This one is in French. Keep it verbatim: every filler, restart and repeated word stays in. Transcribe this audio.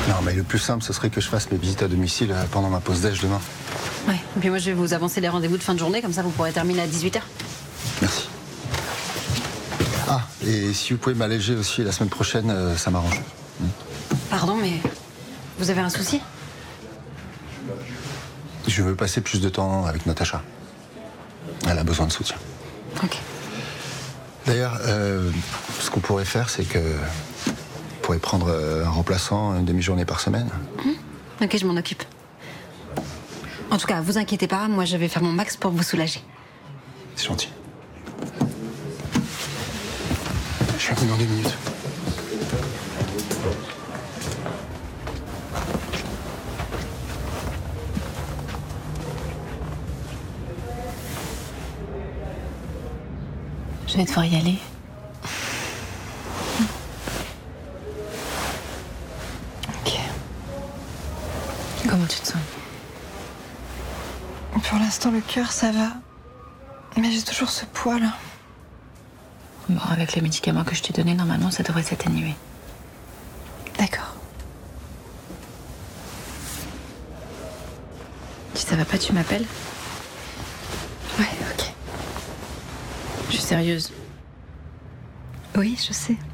Non, mais le plus simple, ce serait que je fasse mes visites à domicile pendant ma pause déj demain. Ouais, et puis moi je vais vous avancer les rendez-vous de fin de journée, comme ça vous pourrez terminer à dix-huit heures. Merci. Ah, et si vous pouvez m'alléger aussi la semaine prochaine, euh, ça m'arrange. Hmm. Pardon, mais vous avez un souci? Je veux passer plus de temps avec Natacha. Elle a besoin de soutien. Ok. D'ailleurs, euh, ce qu'on pourrait faire, c'est que vous pourrez prendre un remplaçant une demi-journée par semaine. Mmh. Ok, je m'en occupe. En tout cas, vous inquiétez pas, moi je vais faire mon max pour vous soulager. C'est gentil. Je suis revenu dans deux minutes. Je vais devoir y aller. Ok. Comment tu te sens? Pour l'instant, le cœur, ça va. Mais j'ai toujours ce poids, là. Bon, avec les médicaments que je t'ai donnés, normalement, ça devrait s'atténuer. D'accord. Si ça va pas, tu m'appelles? Ouais, ok. Je suis sérieuse. Oui, je sais.